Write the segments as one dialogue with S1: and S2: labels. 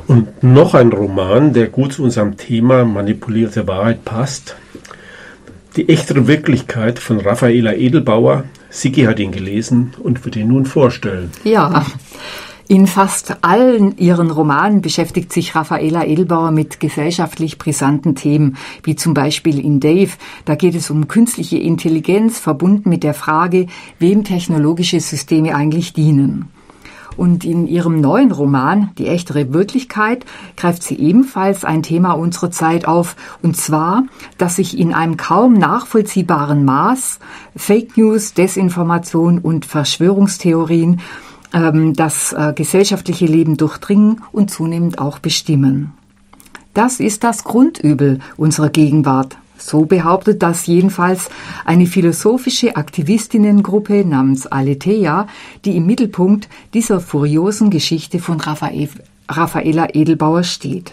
S1: Und noch ein Roman, der gut zu unserem Thema manipulierte Wahrheit passt. Die echtere Wirklichkeit von Raffaela Edelbauer. Sigi hat ihn gelesen und wird ihn nun vorstellen.
S2: Ja, in fast allen ihren Romanen beschäftigt sich Raffaela Edelbauer mit gesellschaftlich brisanten Themen, wie zum Beispiel in Dave. Da geht es um künstliche Intelligenz, verbunden mit der Frage, wem technologische Systeme eigentlich dienen. Und in ihrem neuen Roman, Die echtere Wirklichkeit, greift sie ebenfalls ein Thema unserer Zeit auf, und zwar, dass sich in einem kaum nachvollziehbaren Maß Fake News, Desinformation und Verschwörungstheorien das gesellschaftliche Leben durchdringen und zunehmend auch bestimmen. Das ist das Grundübel unserer Gegenwart. So behauptet das jedenfalls eine philosophische Aktivistinnengruppe namens Aletheia, die im Mittelpunkt dieser furiosen Geschichte von Raffaela Edelbauer steht.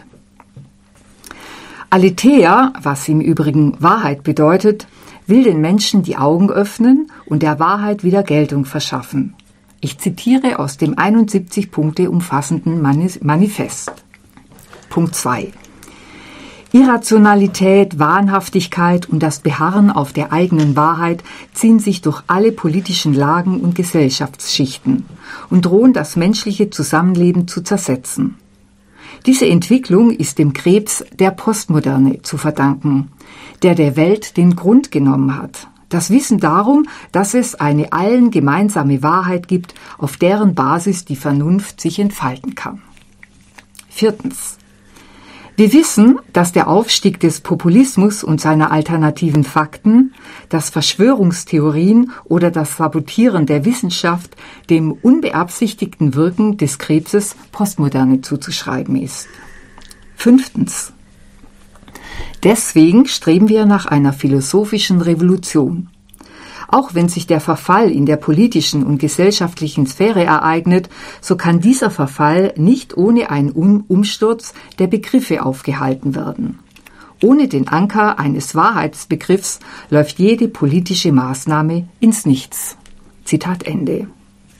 S2: Aletheia, was im Übrigen Wahrheit bedeutet, will den Menschen die Augen öffnen und der Wahrheit wieder Geltung verschaffen. Ich zitiere aus dem 71 Punkte umfassenden Manifest. Punkt 2. Irrationalität, Wahnhaftigkeit und das Beharren auf der eigenen Wahrheit ziehen sich durch alle politischen Lagen und Gesellschaftsschichten und drohen das menschliche Zusammenleben zu zersetzen. Diese Entwicklung ist dem Krebs der Postmoderne zu verdanken, der der Welt den Grund genommen hat. Das Wissen darum, dass es eine allen gemeinsame Wahrheit gibt, auf deren Basis die Vernunft sich entfalten kann. 4. Wir wissen, dass der Aufstieg des Populismus und seiner alternativen Fakten, dass Verschwörungstheorien oder das Sabotieren der Wissenschaft dem unbeabsichtigten Wirken des Krebses Postmoderne zuzuschreiben ist. 5. Deswegen streben wir nach einer philosophischen Revolution. Auch wenn sich der Verfall in der politischen und gesellschaftlichen Sphäre ereignet, so kann dieser Verfall nicht ohne einen Umsturz der Begriffe aufgehalten werden. Ohne den Anker eines Wahrheitsbegriffs läuft jede politische Maßnahme ins Nichts. Zitat Ende.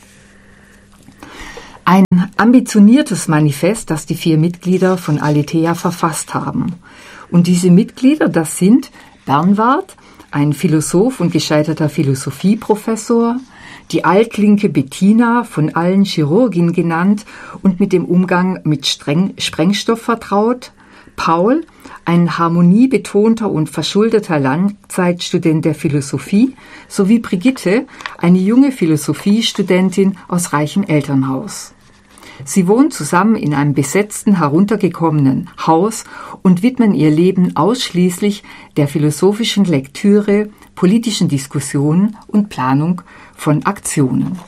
S2: Ein ambitioniertes Manifest, das die 4 Mitglieder von Aletheia verfasst haben. Und diese Mitglieder, das sind Bernward, ein Philosoph und gescheiterter Philosophieprofessor, die Altlinke Bettina, von allen Chirurgin genannt und mit dem Umgang mit Sprengstoff vertraut, Paul, ein harmoniebetonter und verschuldeter Langzeitstudent der Philosophie, sowie Brigitte, eine junge Philosophiestudentin aus reichem Elternhaus. Sie wohnen zusammen in einem besetzten, heruntergekommenen Haus und widmen ihr Leben ausschließlich der philosophischen Lektüre, politischen Diskussionen und Planung von Aktionen.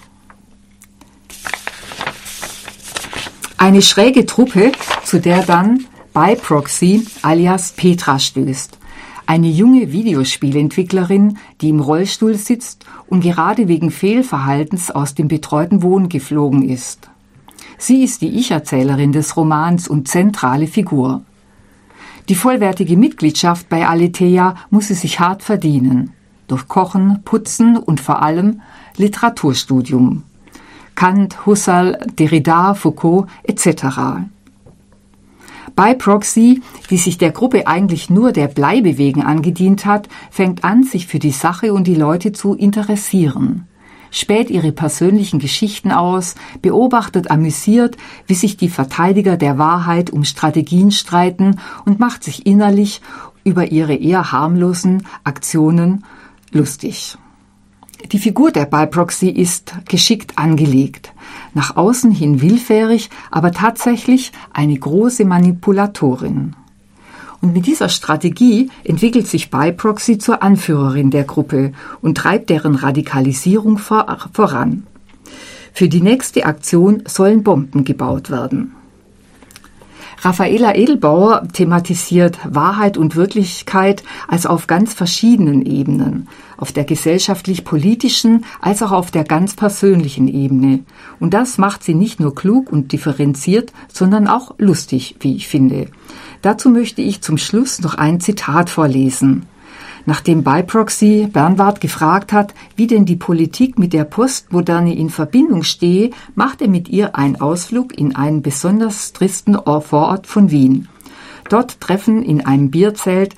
S2: Eine schräge Truppe, zu der dann By Proxy alias Petra stößt. Eine junge Videospielentwicklerin, die im Rollstuhl sitzt und gerade wegen Fehlverhaltens aus dem betreuten Wohnen geflogen ist. Sie ist die Ich-Erzählerin des Romans und zentrale Figur. Die vollwertige Mitgliedschaft bei Aletheia muss sie sich hart verdienen. Durch Kochen, Putzen und vor allem Literaturstudium. Kant, Husserl, Derrida, Foucault etc. By Proxy, die sich der Gruppe eigentlich nur der Bleibe wegen angedient hat, fängt an, sich für die Sache und die Leute zu interessieren. Späht ihre persönlichen Geschichten aus, beobachtet amüsiert, wie sich die Verteidiger der Wahrheit um Strategien streiten und macht sich innerlich über ihre eher harmlosen Aktionen lustig. Die Figur der By Proxy ist geschickt angelegt, nach außen hin willfährig, aber tatsächlich eine große Manipulatorin. Und mit dieser Strategie entwickelt sich By Proxy zur Anführerin der Gruppe und treibt deren Radikalisierung voran. Für die nächste Aktion sollen Bomben gebaut werden. Raffaela Edelbauer thematisiert Wahrheit und Wirklichkeit als auf ganz verschiedenen Ebenen, auf der gesellschaftlich-politischen als auch auf der ganz persönlichen Ebene. Und das macht sie nicht nur klug und differenziert, sondern auch lustig, wie ich finde. Dazu möchte ich zum Schluss noch ein Zitat vorlesen. Nachdem by Proxy Bernward gefragt hat, wie denn die Politik mit der Postmoderne in Verbindung stehe, macht er mit ihr einen Ausflug in einen besonders tristen Vorort von Wien. Dort treten in einem Bierzelt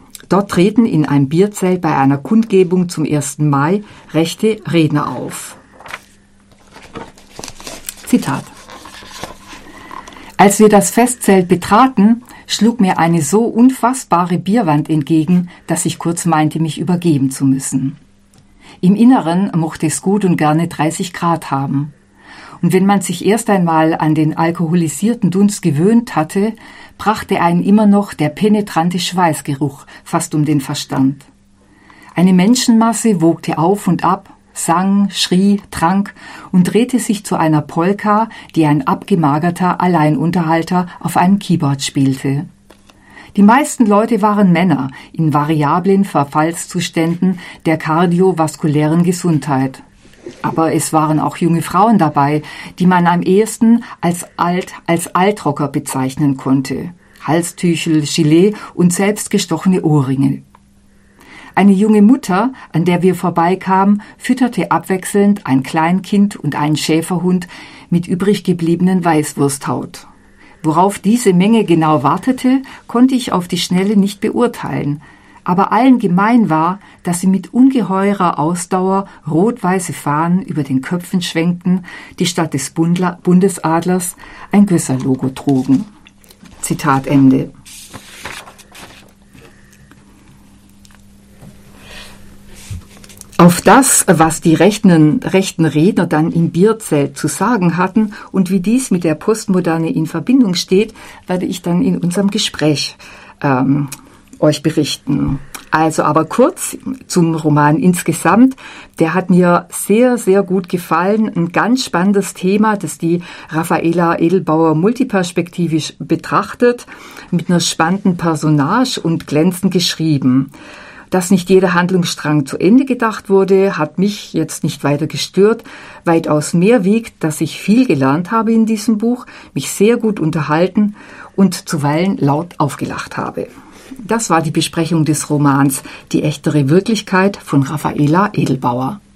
S2: bei einer Kundgebung zum 1. Mai rechte Redner auf. Zitat: Als wir das Festzelt betraten, schlug mir eine so unfassbare Bierwand entgegen, dass ich kurz meinte, mich übergeben zu müssen. Im Inneren mochte es gut und gerne 30 Grad haben. Und wenn man sich erst einmal an den alkoholisierten Dunst gewöhnt hatte, brachte einen immer noch der penetrante Schweißgeruch fast um den Verstand. Eine Menschenmasse wogte auf und ab, sang, schrie, trank und drehte sich zu einer Polka, die ein abgemagerter Alleinunterhalter auf einem Keyboard spielte. Die meisten Leute waren Männer in variablen Verfallszuständen der kardiovaskulären Gesundheit. Aber es waren auch junge Frauen dabei, die man am ehesten als Altrocker bezeichnen konnte. Halstüchel, Gilet und selbstgestochene Ohrringe. Eine junge Mutter, an der wir vorbeikamen, fütterte abwechselnd ein Kleinkind und einen Schäferhund mit übrig gebliebenen Weißwursthaut. Worauf diese Menge genau wartete, konnte ich auf die Schnelle nicht beurteilen. Aber allen gemein war, dass sie mit ungeheurer Ausdauer rot-weiße Fahnen über den Köpfen schwenkten, die statt des Bundesadlers ein Gösser-Logo trugen. Zitat Ende. Auf das, was die rechten Redner dann im Bierzelt zu sagen hatten und wie dies mit der Postmoderne in Verbindung steht, werde ich dann in unserem Gespräch euch berichten. Also aber kurz zum Roman insgesamt. Der hat mir sehr, sehr gut gefallen. Ein ganz spannendes Thema, das die Raffaela Edelbauer multiperspektivisch betrachtet, mit einer spannenden Personage und glänzend geschrieben. Dass nicht jeder Handlungsstrang zu Ende gedacht wurde, hat mich jetzt nicht weiter gestört. Weitaus mehr wiegt, dass ich viel gelernt habe in diesem Buch, mich sehr gut unterhalten und zuweilen laut aufgelacht habe. Das war die Besprechung des Romans Die echtere Wirklichkeit von Raffaela Edelbauer.